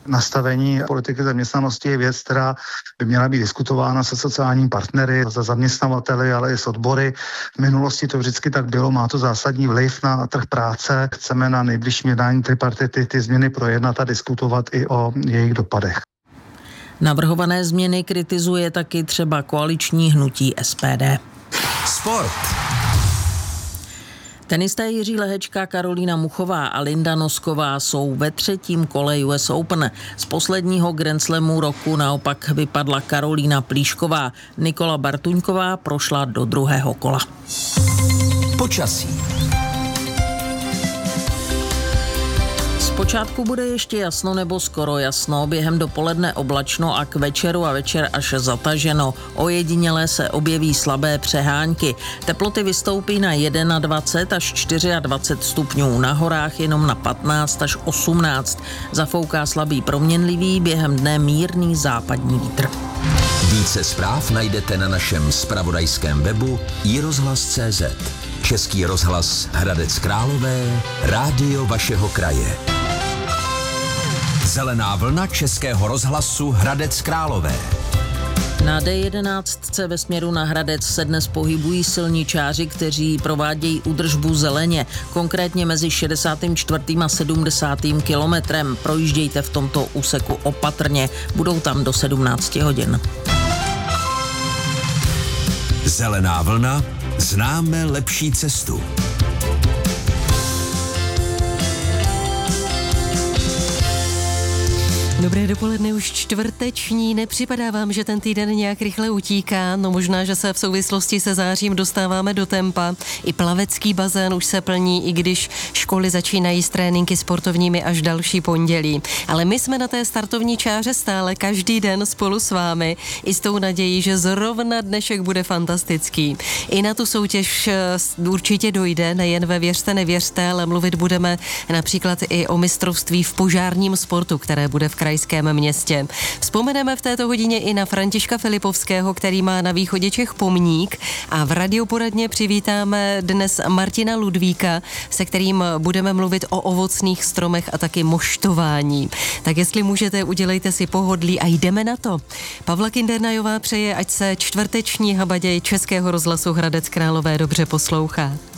Nastavení politiky zaměstnanosti je věc, která by měla být diskutována se sociálními partnery, se zaměstnavateli, ale i s odbory. V minulosti to vždycky tak bylo, má to zásadní vliv na trh práce. Chceme na nejbližším jednání tripartity ty změny projednat a diskutovat i o jejich dopadech. Navrhované změny kritizuje taky třeba koaliční hnutí SPD. Sport. Tenisté Jiří Lehečka, Karolína Muchová a Linda Nosková jsou ve 3. kole US Open. Z posledního Grand Slamu roku naopak vypadla Karolína Plíšková. Nikola Bartuňková prošla do 2. kola. Počasí. Zpočátku bude ještě jasno nebo skoro jasno, během dopoledne oblačno a k večeru a večer až zataženo. Ojediněle se objeví slabé přehánky. Teploty vystoupí na 21 až 24 stupňů, na horách jenom na 15 až 18. Zafouká slabý proměnlivý, během dne mírný západní vítr. Více zpráv najdete na našem zpravodajském webu iRozhlas.cz. Český rozhlas Hradec Králové, rádio vašeho kraje. Zelená vlna Českého rozhlasu Hradec Králové. Na D11 ve směru na Hradec se dnes pohybují silničáři, kteří provádějí údržbu zeleně, konkrétně mezi 64. a 70. kilometrem. Projíždějte v tomto úseku opatrně, budou tam do 17 hodin. Zelená vlna, známe lepší cestu. Dobré dopoledne, už čtvrteční, nepřipadá vám, že ten týden nějak rychle utíká? No možná, že se v souvislosti se zářím dostáváme do tempa. I plavecký bazén už se plní, i když školy začínají s tréninky sportovními až další pondělí. Ale my jsme na té startovní čáře stále každý den spolu s vámi i s tou nadějí, že zrovna dnešek bude fantastický. I na tu soutěž určitě dojde, nejen ve Věřte, nevěřte, ale mluvit budeme například i o mistrovství v požárním sportu, které bude v krajském městě. Vzpomeneme v této hodině i na Františka Filipovského, který má na východě Čech pomník, a v radioporadně přivítáme dnes Martina Ludvíka, se kterým budeme mluvit o ovocných stromech a taky moštování. Tak jestli můžete, udělejte si pohodlí a jdeme na to. Pavla Kindernajová přeje, ať se čtvrteční habaděj Českého rozhlasu Hradec Králové dobře poslouchá.